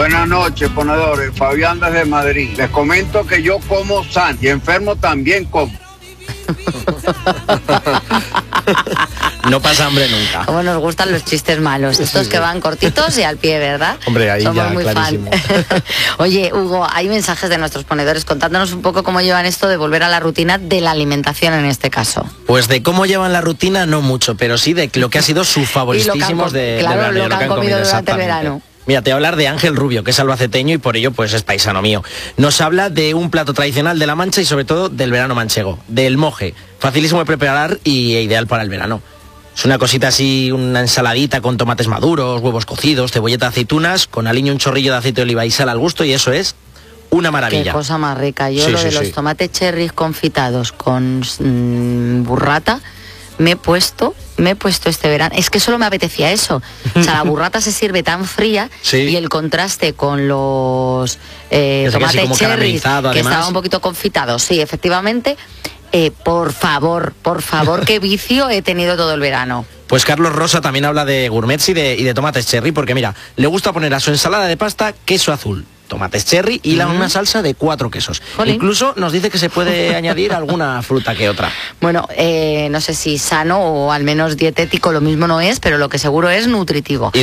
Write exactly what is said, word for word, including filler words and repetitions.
Buenas noches, ponedores. Fabián desde Madrid. Les comento que yo como sano y enfermo también como. No pasa hambre nunca. Como nos gustan los chistes malos, estos que van cortitos y al pie, ¿verdad? Hombre, ahí somos ya, muy clarísimo. fan. Oye, Hugo, hay mensajes de nuestros ponedores contándonos un poco cómo llevan esto de volver a la rutina de la alimentación en este caso. Pues de cómo llevan la rutina no mucho, pero sí de lo que ha sido sus favoritísimos de, claro, de verano, lo que han comido, comido durante el verano. Mira, te voy a hablar de Ángel Rubio, que es albaceteño y por ello pues es paisano mío. Nos habla de un plato tradicional de La Mancha y sobre todo del verano manchego, del moje. Facilísimo de preparar y ideal para el verano. Es una cosita así, una ensaladita con tomates maduros, huevos cocidos, cebolleta, aceitunas, con aliño, un chorrillo de aceite de oliva y sal al gusto y eso es una maravilla. Qué cosa más rica. Yo sí, lo sí, de los sí. tomates cherries confitados con mmm, burrata, me he puesto, me he puesto este verano. Es que solo me apetecía eso. O sea, la burrata se sirve tan fría sí. y el contraste con los eh, tomates cherries, que estaba un poquito confitado. Sí, efectivamente. Eh, por favor, por favor, qué vicio he tenido todo el verano. Pues Carlos Rosa también habla de gourmets y de, y de tomates cherry, porque mira, le gusta poner a su ensalada de pasta queso azul, tomates cherry y la, Mm. una salsa de cuatro quesos. Jolín. Incluso nos dice que se puede añadir alguna fruta que otra. Bueno, eh, no sé si sano o al menos dietético, lo mismo no es, pero lo que seguro es nutritivo.